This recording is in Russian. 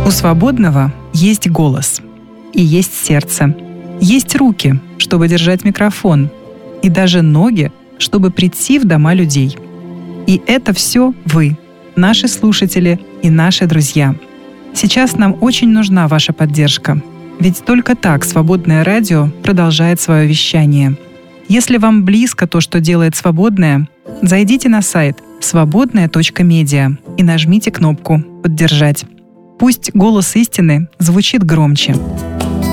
У свободного есть голос, и есть сердце, есть руки, чтобы держать микрофон, и даже ноги, чтобы прийти в дома людей. И это все вы, наши слушатели и наши друзья. Сейчас нам очень нужна ваша поддержка, ведь только так «Свободное радио» продолжает свое вещание. Если вам близко то, что делает «Свободное», зайдите на сайт свободное.медиа и нажмите кнопку «Поддержать». Пусть голос истины звучит громче.